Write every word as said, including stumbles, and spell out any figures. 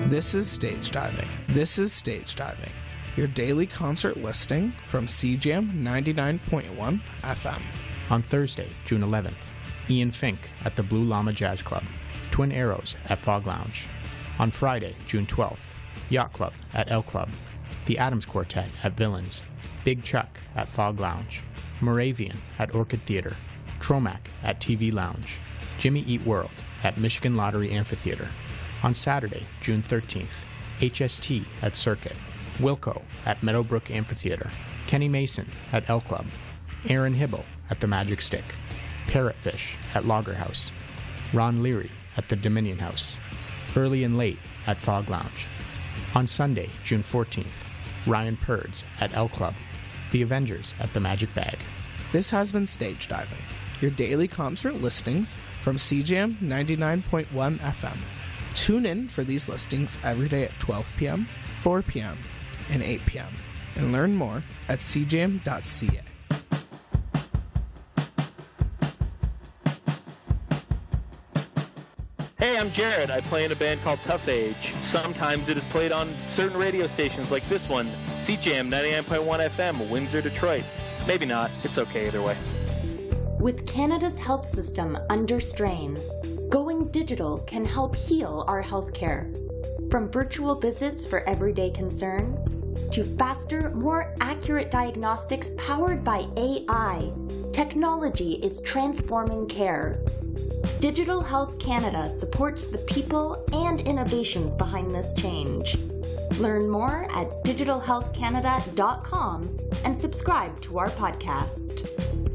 This is Stage Diving. This is Stage Diving, your daily concert listing from C J A M ninety-nine point one F M. On Thursday, June eleventh, Ian Fink at the Blue Llama Jazz Club, Twin Arrows at Fog Lounge. On Friday, June twelfth, Yacht Club at L Club, The Adams Quartet at Villains, Big Chuck at Fog Lounge, Moravian at Orchid Theater, Tromac at T V Lounge, Jimmy Eat World at Michigan Lottery Amphitheater. On Saturday, June thirteenth, H S T at Circuit, Wilco at Meadowbrook Amphitheater, Kenny Mason at L Club, Aaron Hibble at the Magic Stick, Parrotfish at Lager House, Ron Leary at the Dominion House, Early and Late at Fog Lounge. On Sunday, June fourteenth, Ryan Purds at L Club, The Avengers at the Magic Bag. This has been Stage Diving, your daily concert listings from C J A M ninety-nine point one F M. Tune in for these listings every day at twelve p.m., four p.m., and eight p.m. and learn more at c j m dot c a. Hey, I'm Jared. I play in a band called Tough Age. Sometimes it is played on certain radio stations like this one, C J A M ninety-nine point one F M, Windsor, Detroit. Maybe not. It's okay either way. With Canada's health system under strain, going digital can help heal our healthcare. From virtual visits for everyday concerns, to faster, more accurate diagnostics powered by A I, technology is transforming care. Digital Health Canada supports the people and innovations behind this change. Learn more at digital health canada dot com and subscribe to our podcast.